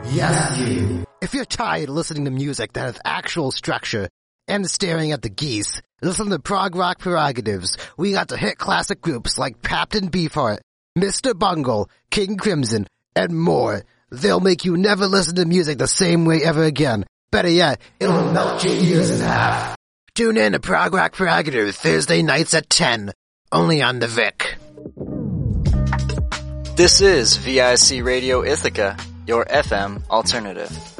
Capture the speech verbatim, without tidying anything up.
Yes, you. If you're tired of listening to music that has actual structure and staring at the geese, listen to Prog Rock Prerogatives. We got to hit classic groups like Captain Beefheart, Mister Bungle, King Crimson, and more. They'll make you never listen to music the same way ever again. Better yet, it'll melt your ears in half. Tune in to Prog Rock Prerogatives Thursday nights at ten, only on the Vic. This is V I C Radio Ithaca, your F M alternative.